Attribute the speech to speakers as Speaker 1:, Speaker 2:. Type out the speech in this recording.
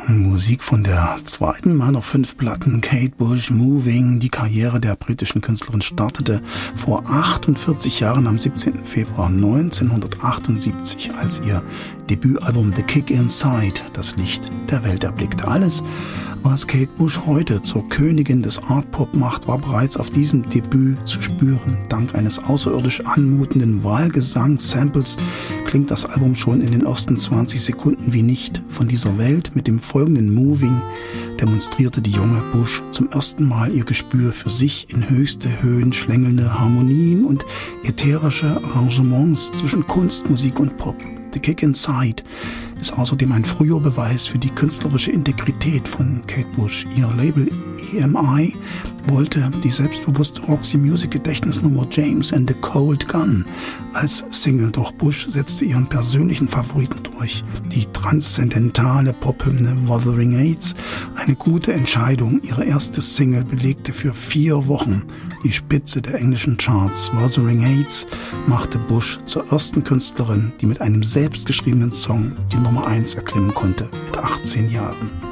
Speaker 1: Musik von der zweiten meiner 5 Platten, Kate Bush, Moving. Die Karriere der britischen Künstlerin startete vor 48 Jahren am 17. Februar 1978, als ihr Debütalbum The Kick Inside das Licht der Welt erblickte. Alles, was Kate Bush heute zur Königin des Art-Pop macht, war bereits auf diesem Debüt zu spüren. Dank eines außerirdisch anmutenden Wahlgesang-Samples klingt das Album schon in den ersten 20 Sekunden wie nicht von dieser Welt. Mit dem folgenden Moving demonstrierte die junge Bush zum ersten Mal ihr Gespür für sich in höchste Höhen schlängelnde Harmonien und ätherische Arrangements zwischen Kunst, Musik und Pop. The Kick Inside ist außerdem ein früher Beweis für die künstlerische Integrität von Kate Bush. Ihr Label EMI wollte die selbstbewusste Roxy Music Gedächtnisnummer James and the Cold Gun als Single, doch Bush setzte ihren persönlichen Favoriten durch. Die transzendentale Pophymne Wuthering Heights, eine gute Entscheidung. Ihre erste Single belegte für 4 Wochen die Spitze der englischen Charts. Wuthering Heights machte Bush zur ersten Künstlerin, die mit einem selbstgeschriebenen Song die Nummer 1 erklimmen konnte, mit 18 Jahren.